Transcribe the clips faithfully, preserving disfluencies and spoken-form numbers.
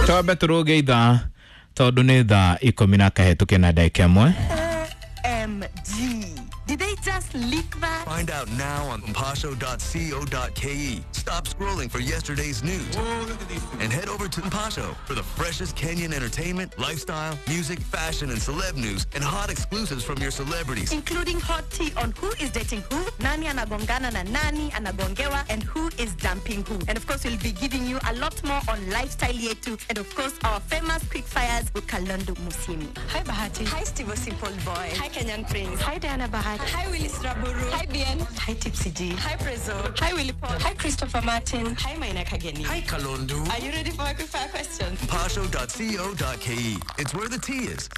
Tobe turuge itha tondu ni tha ikumi na kahituke na ndagika imwe. O M G. Did they just leak that? Find out now on mpasho dot co dot ke. Stop scrolling for yesterday's news. Oh, look at these things. And head over to Mpasho for the freshest Kenyan entertainment, lifestyle, music, fashion, and celeb news, and hot exclusives from your celebrities. Including hot tea on who is dating who, nani anagongana na nani anagongewa, and who is dumping who. And of course, we'll be giving you a lot more on lifestyle yetu, and of course, our famous quick fires with Kalondo Musiemi. Hi Bahati. Hi Steve Simple Boy. Hi Kenyan Prince. Hi Diana Bahati. Hi Willis Raburu. Hi Bien. Hi Tipsy G. Hi Prezo. Hi Willie Paul. Hi Christopher Martin. Hi Maina Kageni. Hi, Kalondu. Are you ready for a quick fire question? mpasho dot co dot ke. It's where the tea is.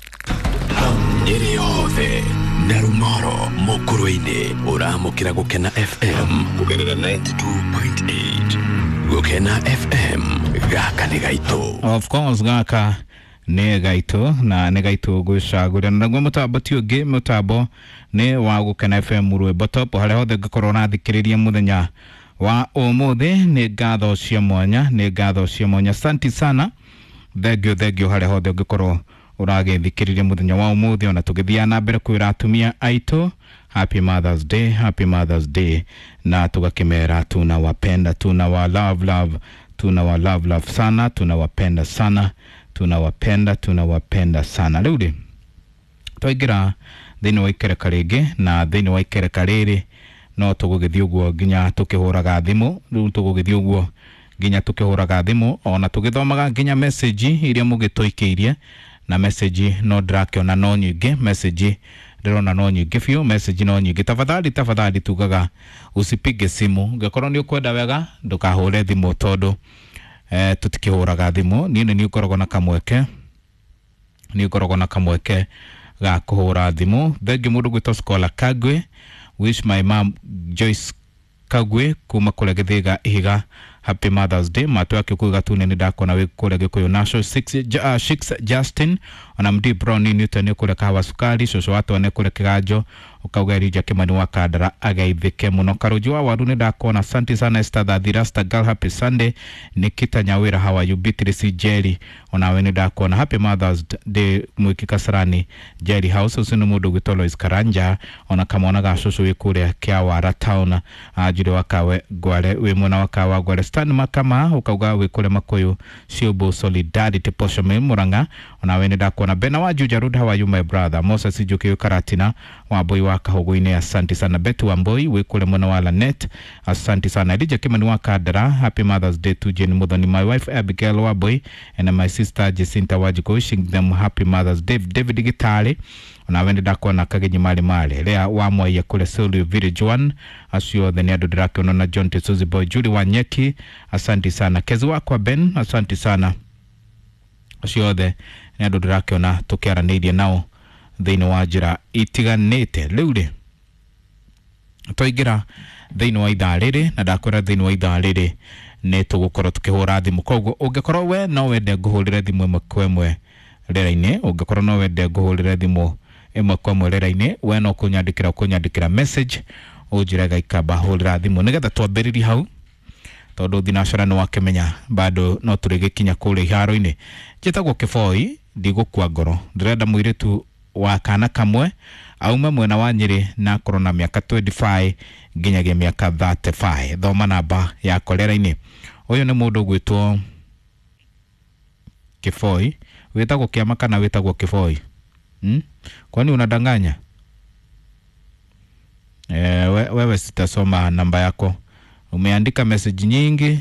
Nyeri yothe Narumoro Mokuruine uramukira Gukena F M kugerera ninety-two point eight. Gukena F M gaka ni gaito. Of course gaka ni gaito na ni gaito gucagura na gwe mutambo ti ugi mutambo ni wa Gukena F M murwe botop hale hothe ngakoro na thikiriria muthenya wa umuthi ni ngatho cia mwanya ni ngatho cia mwanya. Asante sana thegio thegio hale hothe ngakoro uragethikiriria muthenya wa umuthi ona tugithia na mbere kwira atumia aito happy Mother's Day, happy Mother's Day, na tugakimera tunawapenda, tunawa love love, tunawa love love sana, tunawapenda sana, tunawapenda, tunawapenda sana. Leo twaingira thini wa ikereka ringi na thini wa ikereka riri no tugugithia uguo nginya tukihuraga thimu. Riu tugugithia uguo nginya tukihuraga thimu ona tugithomaga nginya message iria mugitoikiirie na message no drakiona no nyingi message ndirona no nyingi biu message no nyingi. Tafadhali tafadhali tugaga usipige simu ngekoro ni ukwenda wega ndukahure thimu tondu eh tutikihuraga thimu nini ni ukoragwo na kamweke ni ukoragwo na kamweke ga kuhura thimu. Thengi mundu gwitwa Scholar Kagwe. Wish my mom Joyce Kagwe kuma kule Githiga Ihiga happy Mother's Day. Matu yake kuiga tune ni ndakona we kule Gikuyu National six uh, six Justin ona mdi Brown Newton ni kule Kahawa Sukari shosho watu wane kule Kigajo ukauga Rija Kimani wa Kadara agaithike muno. Karuji wa waru ni ndakona. Asante sana Esther the Rasta Girl happy Sunday. Nikita Nyawira how are you Beatrice Jerry ona we ni ndakona happy Mother's Day mwiki Kasarani Jerry House usinu mudu gwitolo Iskaranja ona kama ona gashosho we kule Kiawara Town ajire wakawe gwale we mwana wakawa gwale Stan Makama ukauga we kule Makoyo Shiobo Solidarity Posho me Muranga ona we ni ndakona Bena wa Jujarud how are you my brother Moses Ijuke Karatina wa boy wa Kahogoine. Asante sana Betu wa Mboi we kule mwana wala net. Asante sana Rija Kimani wa Kadara happy Mother's Day to Jenny Mudhoni my wife Abigail wa boy and my sister Jacinta Wajiko wishing them happy Mother's Day. David Gitale ona wende dakona kagenyi mali mali lea wa mwa ya kule Sulu Village one asio the neado drake ona John Tesuzi boy Judy Wanyeki. Asante sana Kezi wako Ben. Asante sana asio the neado drake ona tukiara nidia nao thini wajira itiganite. Liure toigira thini wa ithaa riri na ndakwira thini wa ithaa riri ni tugukoro tukihura thimu koguo ungikorwo we no wende nguhurire thimu imwe kwa imwe rera-ini ungikorwo no wende nguhurire thimu imwe kwa imwe rera-ini we no kunyandikira kunyandikira message ujire gaikamba hurira thimu nigetha twambiririe hau tondu thinashara ni wakimenya bado no turigikinya kule iharo-ini. Njitagwo Kiboi ndigukua ngoro ndirenda muiritu wa kana kamwe aume mwena wa Nyeri na korona miaka twenty-five nginyagia miaka thirty-five. Thoma namba ya kolera-ini. Uyu ni mundu gwitwo Kiboi. Witagwo Kiama kana witagwo Kiboi? Hmm? Kwani unadanganya? Eh, we, wewe sitasoma namba yako. Umeandika message nyingi.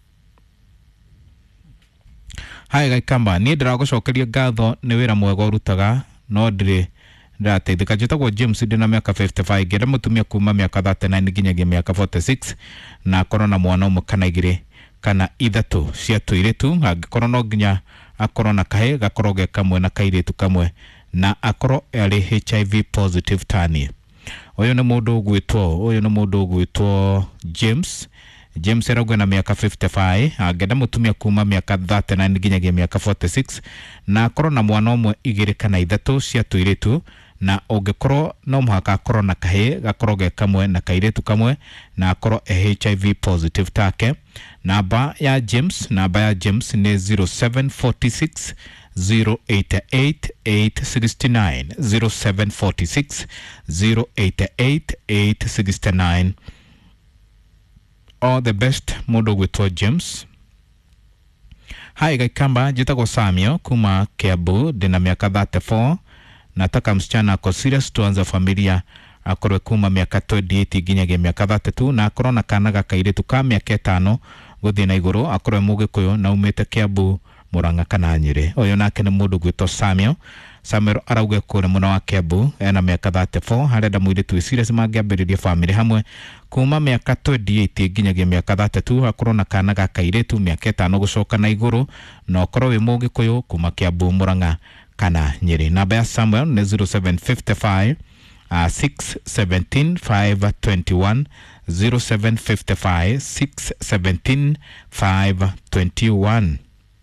Hai gaikamba ni ndiragucokeria ngatho ni wira mwega urutaga no ndire ndateithika. Njitagwo James ndina miaka fifty-five ngenda mutumia kuma miaka thirty-nine nginyagia miaka forty-six na korona mwana umwe kana igiri kana ithatu cia tuiritu angikorwo no nginya akorwo na kahe gakorwo ge kamwe na kairitu kamwe na akorwo ari H I V positive tani. Uyu ni mundu gwitwo uyu ni mundu gwitwo James James eragwe na miaka fifty-five agenda mutumia kuma miaka thirty-nine nginyagia miaka forty-six na akorwo na mwana umwe igiri kana ithatu cia tuiritu na ongekorwo no muhaka korwo na kahe gakorwo ge kamwe na kairetu kamwe na akorwo e H I V positive take. Namba ya James namba ya James ni zero seven four six zero eight eight eight six nine zero seven four six zero eight eight eight six nine. All the best mudo gwitwa James. Hai gaikamba jitagwo Samio kuma Kiambu ndina miaka thirty-four. Nataka msichana ako serious tuanza familia akorwe kuma miaka twenty-eight nginyagia miaka thirty-two na akorwo na kana gakairetu ka miaka itano guthii na iguru akorwe Mugikuyu na umite Kiambu Murang'a kana Nyeri. Uyu nake ni mundu gwitwo Samio. Samio arauga kure muno wa Kiambu ena miaka thirty-four harenda muiritu serious mangiambiriria family hamwe kuma miaka twenty-eight nginyagia miaka thirty-two akorwo na kana gakairetu miaka itano gucoka na iguru na akorwo wi Mugikuyu kuma Kiambu Murang'a kana Nyeri. Namba ya Samuel ni zero seven five five six one seven five two one zero seven five five six one seven five two one.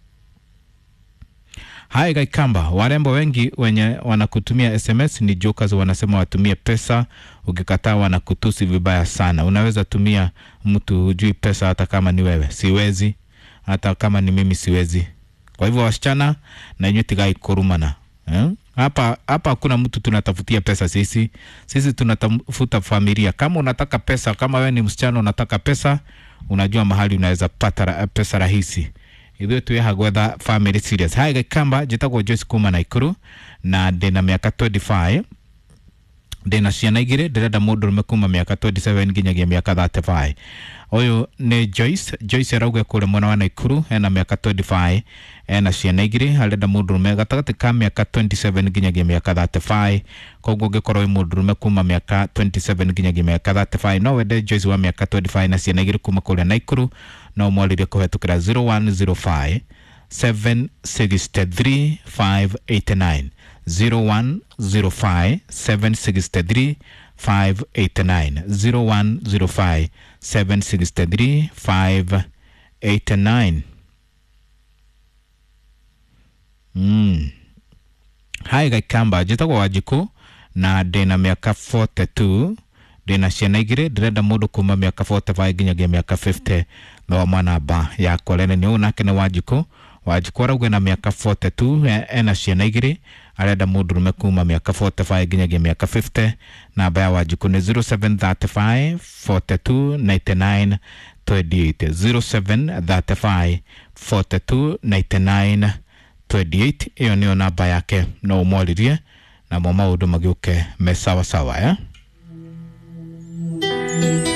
Hai gaikamba, warembo wengi wenye wanakutumia S M S ni jokers, wanasema watumie pesa, ukikataa wanakutusi vibaya sana. Unaweza tumia mtu hujui pesa hata kama ni wewe. Siwezi, hata kama ni mimi siwezi. Kwa hivyo wasichana na nyuti gai kurumana. Eh? Hapa hapa hakuna mtu tunatafutia pesa sisi. Sisi tunatafuta familia. Kama unataka pesa, kama wewe ni msichana unataka pesa, unajua mahali unaweza pata ra, pesa rahisi. Idwe tuwe hagwetha family serious. Hai gaikamba jitagwo Joyce kuma Naikuru na ndina miaka twenty-five. Ndina ciana igire ndirenda mundurume kuma miaka twenty-seven nginyagia miaka thirty-five. Oyo ni Joyce. Joyce arauga kule mwana wa Naikuru ena miaka twenty-five ena ciana igire arenda mundurume gatagati ka miaka twenty-seven nginyagia miaka thirty-five. Koguo ngikorwo mundurume kuma miaka twenty-seven nginyagia miaka thirty-five no wende Joyce wa miaka twenty-five na ciana igire kuma kule Naikuru no mwalirie kuhetukira zero one zero five seven six three five eight nine zero one zero five seven six three five eight nine zero one zero five seven six three five eight nine. Mm. Hai gaikamba jitagwo Wanjiku na ndina miaka forty-two. Ndina ciana igire ndirenda mundu kuma miaka forty-five nginyagia miaka fifty no mwana ba ya kolene ni unake ni Wanjiku. Wanjiku arauga na miaka forty-two ena ciana igire arenda mundurume kuma miaka forty-five nginyagia miaka fifty. Namba ya Wanjiku ni zero seven three five four two nine nine two eight zero seven three five four two nine nine two eight. Iyo niyo namba yake no umwalirie na mo maundu magiuke me sawa sawa ya.